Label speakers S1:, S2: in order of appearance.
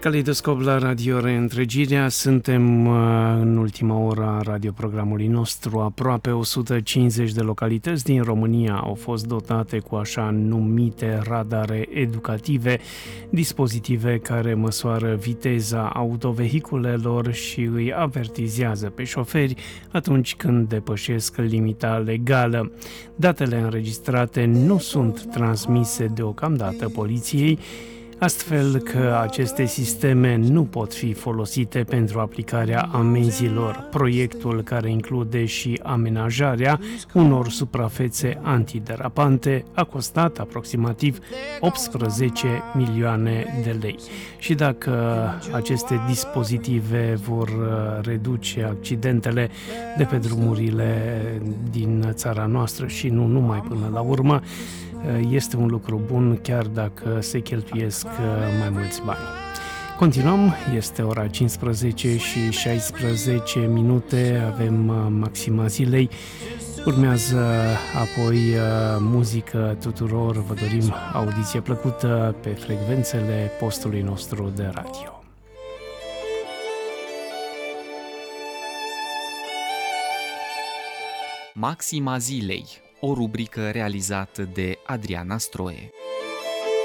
S1: Caleidoscop la Radio Reîntregirea, suntem în ultima oră a radioprogramului nostru. Aproape 150 de localități din România au fost dotate cu așa numite radare educative, dispozitive care măsoară viteza autovehiculelor și îi avertizează pe șoferi atunci când depășesc limita legală. Datele înregistrate nu sunt transmise deocamdată poliției, astfel că aceste sisteme nu pot fi folosite pentru aplicarea amenzilor. Proiectul, care include și amenajarea unor suprafețe antiderapante, a costat aproximativ 18 milioane de lei. Și dacă aceste dispozitive vor reduce accidentele de pe drumurile din țara noastră și nu numai până la urmă, este un lucru bun, chiar dacă se cheltuiesc mai mulți bani. Continuăm, este ora 15 și 16 minute, avem maxima zilei. Urmează apoi muzică tuturor, vă dorim audiție plăcută pe frecvențele postului nostru de radio.
S2: Maxima zilei, o rubrică realizată de Adriana Stroie.